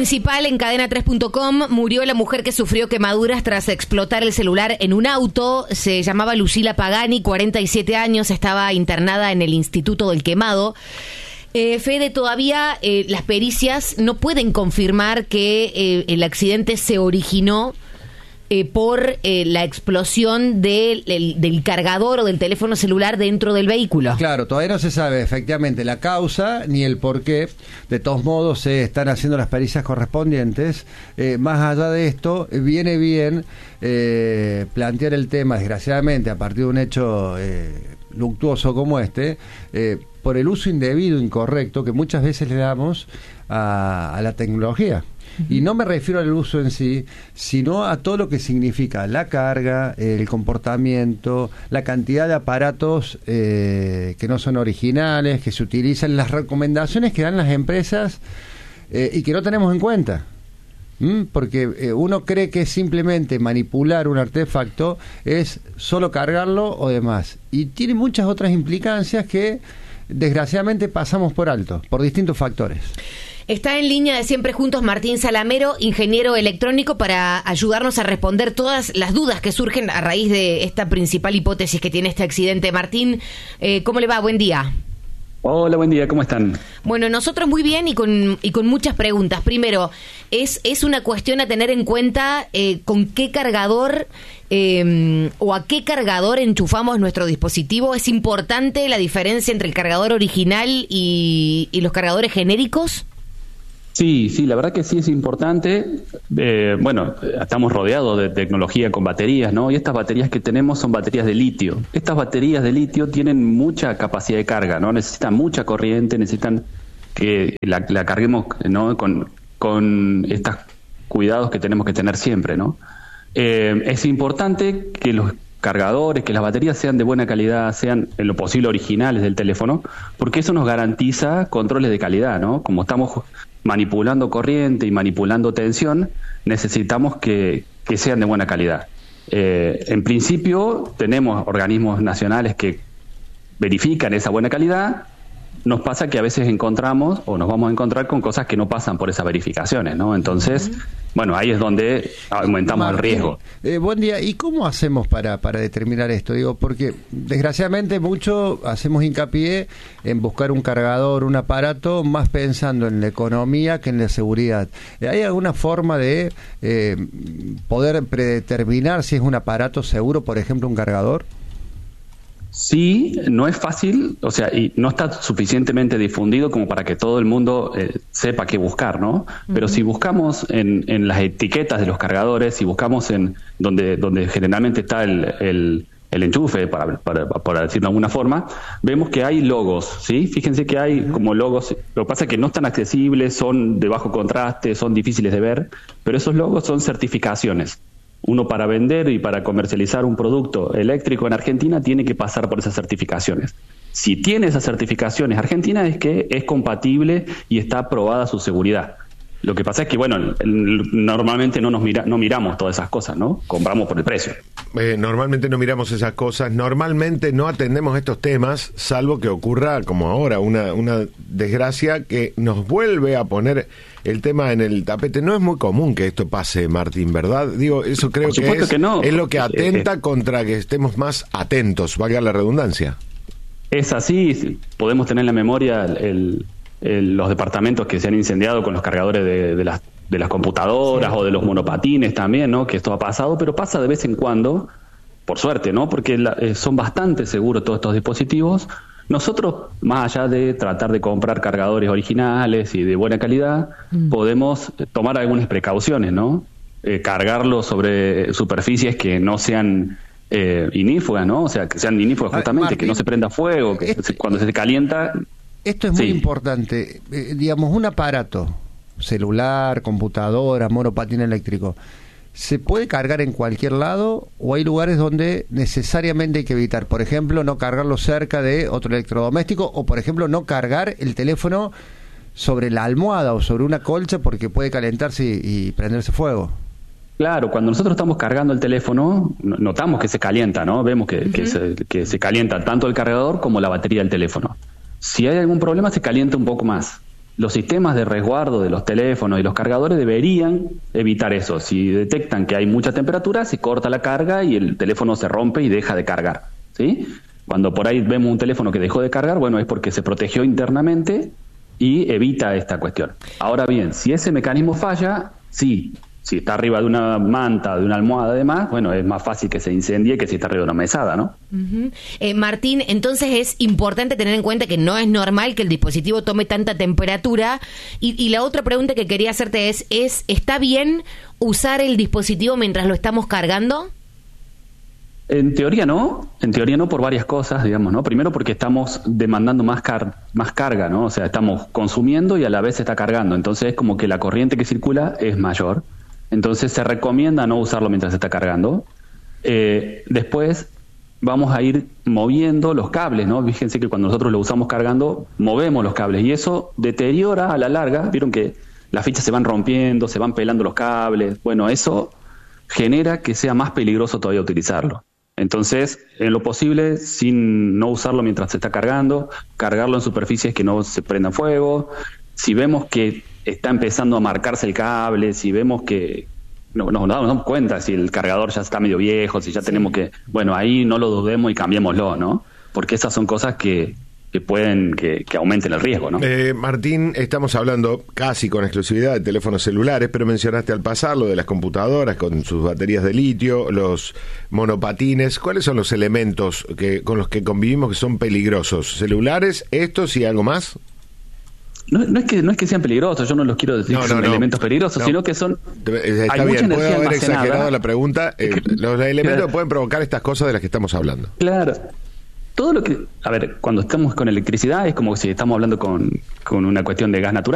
principal en cadena3.com, murió la mujer que sufrió quemaduras tras explotar el celular en un auto. Se llamaba Lucila Pagani, 47 años, estaba internada en el Instituto del Quemado. Fede, todavía las pericias no pueden confirmar que el accidente se originó por la explosión del cargador o del teléfono celular dentro del vehículo. Claro, todavía no se sabe efectivamente la causa ni el porqué. De todos modos, se están haciendo las pericias correspondientes. Más allá de esto, viene bien plantear el tema, desgraciadamente, a partir de un hecho luctuoso como este, por el uso indebido, incorrecto, que muchas veces le damos a la tecnología. Y no me refiero al uso en sí, sino a todo lo que significa la carga, el comportamiento, la cantidad de aparatos que no son originales, que se utilizan, las recomendaciones que dan las empresas y que no tenemos en cuenta. Porque uno cree que simplemente manipular un artefacto es solo cargarlo o demás. Y tiene muchas otras implicancias que desgraciadamente pasamos por alto, por distintos factores. Está en línea de Siempre Juntos Martín Salamero, ingeniero electrónico, para ayudarnos a responder todas las dudas que surgen a raíz de esta principal hipótesis que tiene este accidente. Martín, ¿cómo le va? Buen día. Hola, buen día, ¿cómo están? Bueno, nosotros muy bien y con muchas preguntas. Primero, ¿es una cuestión a tener en cuenta con qué cargador o a qué cargador enchufamos nuestro dispositivo? ¿Es importante la diferencia entre el cargador original y los cargadores genéricos? Sí, la verdad que sí es importante. Bueno, estamos rodeados de tecnología con baterías, ¿no? Y estas baterías que tenemos son baterías de litio. Estas baterías de litio tienen mucha capacidad de carga, ¿no? Necesitan mucha corriente, necesitan que la carguemos, ¿no? Con estos cuidados que tenemos que tener siempre, ¿no? Es importante que los cargadores, que las baterías sean de buena calidad, sean en lo posible originales del teléfono, porque eso nos garantiza controles de calidad, ¿no? Como estamos manipulando corriente y manipulando tensión, necesitamos que sean de buena calidad. En principio, tenemos organismos nacionales que verifican esa buena calidad. Nos pasa que a veces encontramos o nos vamos a encontrar con cosas que no pasan por esas verificaciones, ¿no? Entonces, bueno, ahí es donde aumentamos el riesgo. Buen día. ¿Y cómo hacemos para determinar esto? Digo, porque desgraciadamente mucho hacemos hincapié en buscar un cargador, un aparato, más pensando en la economía que en la seguridad. ¿Hay alguna forma de poder predeterminar si es un aparato seguro, por ejemplo, un cargador? Sí, no es fácil, o sea, y no está suficientemente difundido como para que todo el mundo sepa qué buscar, ¿no? Pero si buscamos en las etiquetas de los cargadores, si buscamos en donde generalmente está el enchufe, para decirlo de alguna forma, vemos que hay logos, ¿sí? Fíjense que hay como logos, lo que pasa es que no están accesibles, son de bajo contraste, son difíciles de ver, pero esos logos son certificaciones. Uno, para vender y para comercializar un producto eléctrico en Argentina, tiene que pasar por esas certificaciones. Si tiene esas certificaciones Argentina, es que es compatible y está aprobada su seguridad. Lo que pasa es que, bueno, normalmente no miramos todas esas cosas, ¿no? Compramos por el precio. Normalmente no miramos esas cosas, normalmente no atendemos estos temas, salvo que ocurra, como ahora, una desgracia que nos vuelve a poner el tema en el tapete. No es muy común que esto pase, Martín, ¿verdad? Digo, eso creo que no. Es lo que atenta contra que estemos más atentos, valga la redundancia. Es así, podemos tener en la memoria los departamentos que se han incendiado con los cargadores de las computadoras, sí, o de los monopatines también, ¿no? Que esto ha pasado, pero pasa de vez en cuando, por suerte, ¿no? Porque son bastante seguros todos estos dispositivos. Nosotros, más allá de tratar de comprar cargadores originales y de buena calidad, podemos tomar algunas precauciones, ¿no? Cargarlos sobre superficies que no sean inífugas, ¿no? O sea, que sean inífugas justamente, Martín, que no se prenda fuego, que cuando se calienta... Esto es muy importante. Digamos, un aparato, celular, computadora, monopatín eléctrico, ¿se puede cargar en cualquier lado o hay lugares donde necesariamente hay que evitar? Por ejemplo, no cargarlo cerca de otro electrodoméstico o, por ejemplo, no cargar el teléfono sobre la almohada o sobre una colcha porque puede calentarse y prenderse fuego. Claro, cuando nosotros estamos cargando el teléfono, notamos que se calienta, ¿no? Vemos que se calienta tanto el cargador como la batería del teléfono. Si hay algún problema, se calienta un poco más. los sistemas de resguardo de los teléfonos y los cargadores deberían evitar eso. Si detectan que hay mucha temperatura, se corta la carga y el teléfono se rompe y deja de cargar, ¿sí? Cuando por ahí vemos un teléfono que dejó de cargar, bueno, es porque se protegió internamente y evita esta cuestión. Ahora bien, si ese mecanismo falla, sí. Si está arriba de una manta, de una almohada además, bueno, es más fácil que se incendie que si está arriba de una mesada, ¿no? Uh-huh. Martín, entonces es importante tener en cuenta que no es normal que el dispositivo tome tanta temperatura. Y la otra pregunta que quería hacerte es ¿está bien usar el dispositivo mientras lo estamos cargando? En teoría no por varias cosas, digamos, ¿no? Primero porque estamos demandando más carga, ¿no? O sea, estamos consumiendo y a la vez se está cargando. Entonces es como que la corriente que circula es mayor. Entonces se recomienda no usarlo mientras se está cargando. Después vamos a ir moviendo los cables, ¿no? Fíjense que cuando nosotros lo usamos cargando, movemos los cables y eso deteriora a la larga. Vieron que las fichas se van rompiendo, se van pelando los cables. Bueno, eso genera que sea más peligroso todavía utilizarlo. Entonces, en lo posible, sin no usarlo mientras se está cargando, cargarlo en superficies que no se prendan fuego. Si vemos que está empezando a marcarse el cable, si vemos que nos damos cuenta si el cargador ya está medio viejo, si ya tenemos que... Bueno, ahí no lo dudemos y cambiémoslo, ¿no? Porque esas son cosas que pueden que aumenten el riesgo, ¿no? Martín, estamos hablando casi con exclusividad de teléfonos celulares, pero mencionaste al pasar lo de las computadoras con sus baterías de litio, los monopatines. ¿Cuáles son los elementos con los que convivimos que son peligrosos? ¿Celulares, estos y algo más? No es que sean peligrosos, yo no los quiero decir que son elementos peligrosos, sino que son... Está bien, puedo haber exagerado la pregunta. Los elementos que pueden provocar estas cosas de las que estamos hablando. Claro. Todo lo que... A ver, cuando estamos con electricidad es como si estamos hablando con una cuestión de gas natural.